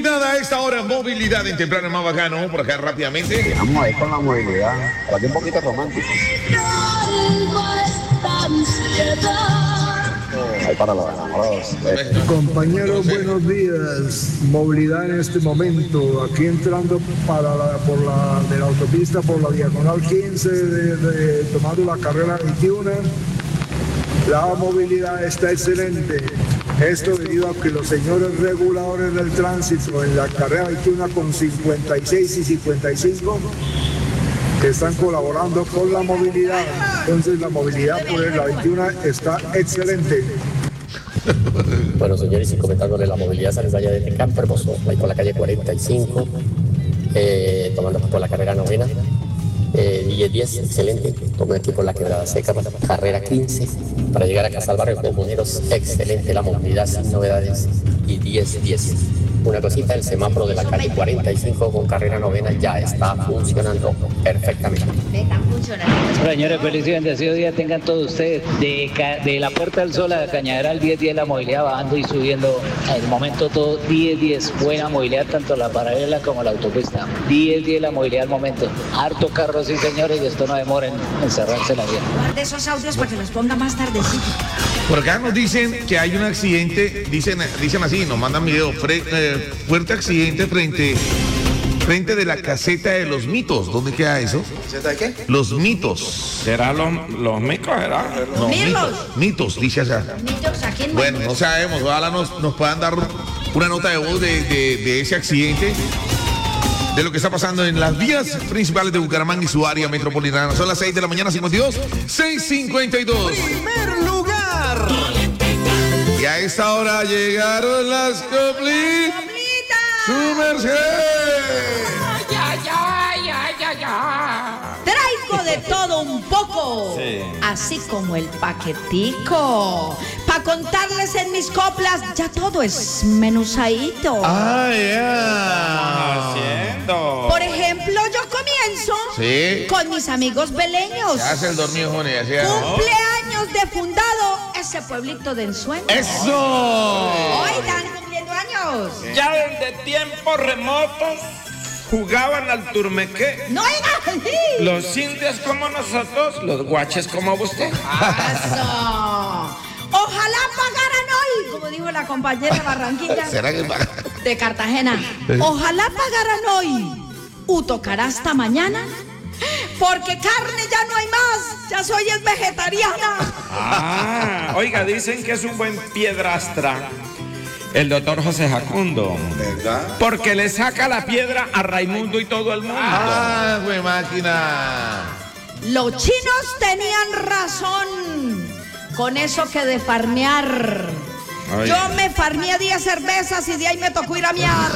Movilidad a esta hora, movilidad en temprano más bacano, por acá rápidamente. Vamos a ir con la movilidad, para que un poquito romántico. Ahí para los enamorados. Compañeros, buenos días. Movilidad en este momento, aquí entrando de la autopista por la diagonal 15, tomando la carrera 21. La movilidad está excelente. Esto debido a que los señores reguladores del tránsito en la carrera 21 con 56 y 55 que están colaborando con la movilidad. Entonces la movilidad por la 21 está excelente. Bueno, señores, y comentándole la movilidad sale allá de Campo Hermoso, ahí por la calle 45, tomando por la carrera 9, 10, excelente, tomé aquí por la Quebrada Seca, carrera 15, para llegar a Casa al Barrio Comuneros, excelente la movilidad, sin novedades, y 10. Una cosita, el semáforo de la calle 45 con carrera 9 ya está funcionando perfectamente. Están funcionando. Señores, feliz y bendecido día tengan todos ustedes. De la Puerta del Sol a Cañaveral, 10 la movilidad bajando y subiendo. En el momento todo 10. Buena movilidad, tanto la paralela como la autopista. 10 la movilidad al momento. Harto carro, sí, señores, y esto no demora en cerrarse la vía. Guarde esos audios para que los ponga más tardecito. Por acá nos dicen que hay un accidente, dicen así, nos mandan video, fuerte accidente frente de la caseta de Los Mitos. ¿Dónde queda eso? ¿Caseta de qué? Los Mitos. ¿Será los micos? ¿Será? No, Mirlos. mitos, dice allá. Mitos aquí en Bueno, no sabemos, ojalá nos puedan dar una nota de voz de ese accidente, de lo que está pasando en las vías principales de Bucaramanga y su área metropolitana. Son las 6 de la mañana, 52, 6:52. Primer lugar. Y a esta hora llegaron las coplitas. ¡Su merced! Traigo de todo un poco, Sí. así como el paquetico. Pa' contarles en mis coplas, ya todo es menuzadito. ¡Ah, ya! Haciendo. Por ejemplo, yo comienzo Sí. con mis amigos beleños. Se hace el dormido, Joni, así es. Cumpleaños de fundado ese pueblito de ensueño. ¡Eso! Oigan, cumpliendo años. Ya desde tiempos remotos jugaban al turmequé. No oigan. Los indios como nosotros, los guaches como usted. Eso. Ojalá pagaran hoy, como dijo la compañera Barranquilla ¿Será que paga? de Cartagena. Ojalá pagaran hoy. Tocará hasta mañana. Porque carne ya no hay más. Ya soy vegetariana. Ah, oiga, dicen que es un buen piedrastra el doctor José Jacundo. ¿Verdad? Porque le saca la piedra a Raimundo y todo el mundo. ¡Ah, güey, máquina! Los chinos tenían razón con eso que de farmear. Oiga. Yo me farmeé 10 cervezas y de ahí me tocó ir a miar.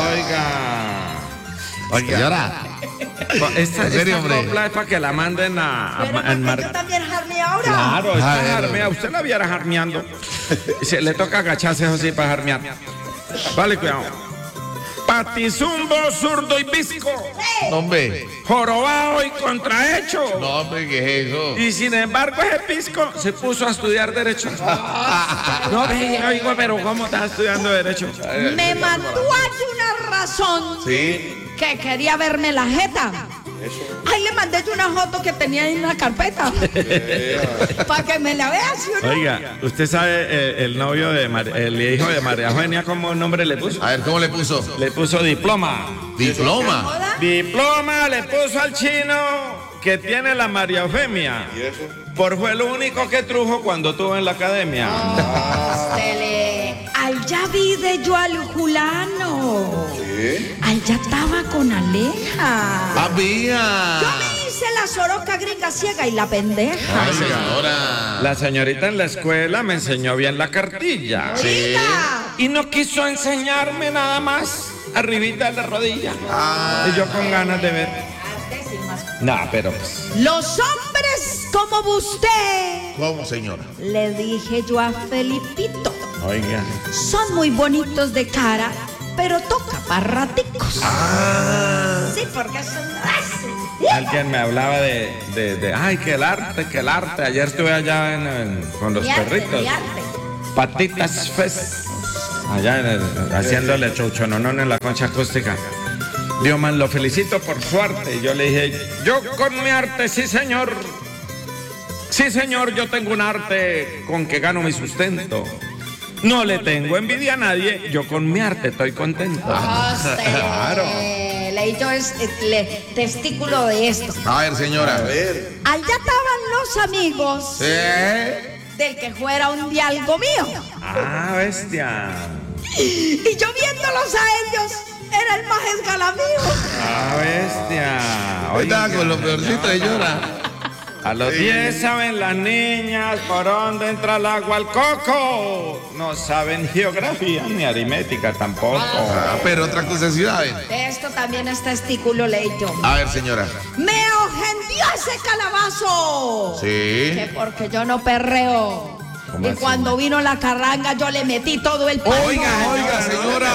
Oiga. Señora. Esta serio, hombre? copla es para que la manden Pero porque yo también jarmé ahora. Claro, esta ver. jarmea, usted la viera jarmeando. Le toca agacharse así para jarmear. Vale, cuidado. Patizumbo, zurdo y visco. Hombre, Jorobado y contrahecho. no, hombre, ¿qué es eso? Y sin embargo, ese pisco se puso a estudiar Derecho. No, oigo, pero ¿cómo estás estudiando Derecho? Me mandó allí una razón Sí. que quería verme la jeta. Ahí le mandé yo una foto que tenía en una carpeta. Para que me la vea, ¿sí o no? Oiga, ¿usted sabe el novio de el hijo de María Eugenia cómo nombre le puso? A ver, ¿cómo le puso? Le puso diploma. Diploma. ¿Joda? Diploma le puso al chino que tiene la María Eugenia. ¿Y eso? Por fue lo único que trujo cuando estuvo en la academia. Allá vi de yo al Julano. ¿Sí? Allá estaba con Aleja. ¡Había! Yo me hice la soroca gringa ciega y la pendeja. ¡Ay, señora! La señorita en la escuela me enseñó bien la cartilla. Ahorita. Y no quiso enseñarme nada más arribita de la rodilla. Y yo con ganas de ver. No, pero pues. Los hombres como usted, ¿Cómo, señora? le dije yo a Felipito, Oiga. son muy bonitos de cara, pero toca para raticos. Sí, porque son... Alguien me hablaba de ay, que el arte, que el arte. Ayer estuve allá con los Mi arte, perritos. mi arte. Patitas Fest. allá haciéndole chuchononón en la concha acústica. Dioman, lo felicito por su arte. Y yo le dije, yo con mi arte, sí señor. Sí señor, yo tengo un arte con que gano mi sustento. No le tengo envidia a nadie, yo con mi arte estoy contento. Claro. Leito es testículo de esto. A ver, señora. A ver. Allá estaban los amigos del que fuera un diálogo mío. Ah, bestia. Y yo viéndolos a ellos, era el más escalamío. Ah, bestia. Oiga, con lo peorcito, señora. A los 10 saben las niñas por dónde entra el agua al coco. No saben geografía ni aritmética tampoco. Ah, pero otra cosa sí saben. Esto también es testículo, Leito. A ver, señora. Me ofendió ese calabazo. Sí. Que porque yo no perreo. Y así? Cuando vino la carranga, yo le metí todo el palo. Oiga, señora.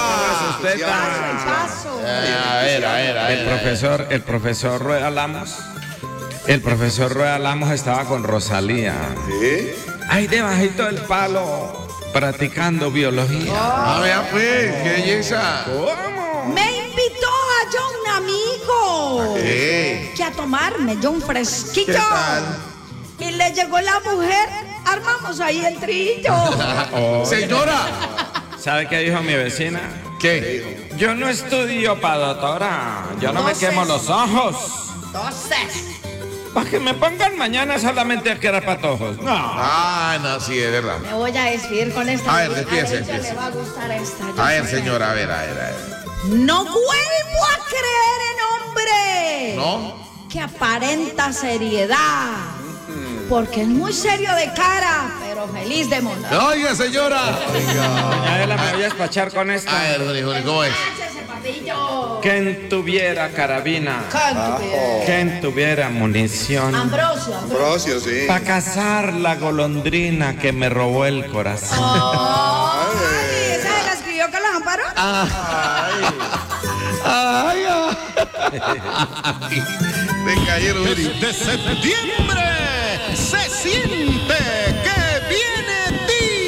A ver. El profesor Rueda Lamos. El profesor Rueda Lamos estaba con Rosalía. ¿Sí? Ahí debajito del palo, practicando biología. A ver, pues, qué belleza. ¿Cómo? Me invitó a yo un amigo. ¿Qué? Que a tomarme yo un fresquillo. ¿Qué tal? Y le llegó la mujer, armamos ahí el trillo. Señora. ¿Sabe qué dijo mi vecina? ¿Qué? Yo no estudio para doctora. Yo no me Entonces- quemo los ojos. Entonces, Para que me pongan mañana solamente a que era patojos. No. Ah, no, sí, es verdad. me voy a despedir con esta. A ver, despídese, A ella despídese. le va a gustar esta. yo A ver, sé. señora, a ver. No vuelvo a creer en hombre. ¿No? Que aparenta seriedad. Porque es muy serio de cara, pero feliz de montar. Oiga, señora. Doña Adela, me voy a despachar con esto. A ver, don Hijoni, ¿cómo es? Ese papillo. ¿Quién tuviera carabina? Canto, ¿Quién tuviera munición? Ambrosio. Ambrosio, sí. Para cazar la golondrina que me robó el corazón. Ay, ¿esa se la escribió Carlos Amparo? Te cayeron. De septiembre se siente